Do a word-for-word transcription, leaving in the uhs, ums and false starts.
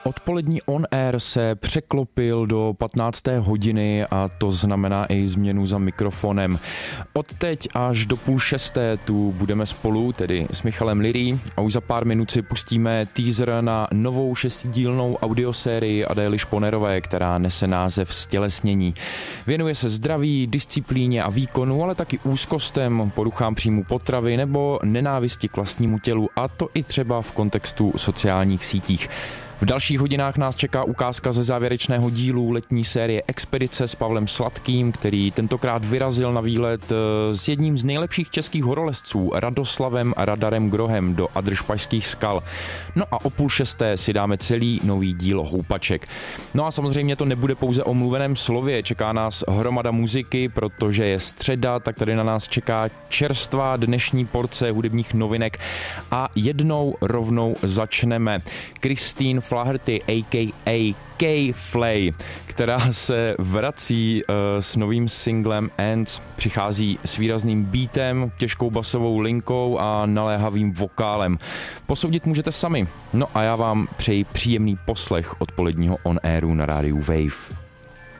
Odpolední On Air se překlopil do patnácté hodiny a to znamená i změnu za mikrofonem. Odteď až do půl šesté tu budeme spolu, tedy s Michalem Lirí, a už za pár minut si pustíme teaser na novou šestidílnou audiosérii Adély Šponerové, která nese název Stělesnění. Věnuje se zdraví, disciplíně a výkonu, ale taky úzkostem, poruchám příjmu potravy nebo nenávisti k vlastnímu tělu, a to i třeba v kontextu sociálních sítích. V dalších hodinách nás čeká ukázka ze závěrečného dílu letní série Expedice s Pavlem Sladkým, který tentokrát vyrazil na výlet s jedním z nejlepších českých horolezců, Radoslavem Radarem Grohem, do Adršpašských skal. No a o půl šesté si dáme celý nový díl Houpaček. No a samozřejmě to nebude pouze o mluveném slově, čeká nás hromada muziky, protože je středa, tak tady na nás čeká čerstvá dnešní porce hudebních novinek a jednou rovnou začneme. Christine Flaherty, a k a. K-Flay, která se vrací uh, s novým singlem Ants, přichází s výrazným beatem, těžkou basovou linkou a naléhavým vokálem. Posoudit můžete sami. No a já vám přeji příjemný poslech odpoledního On Airu na rádiu Wave.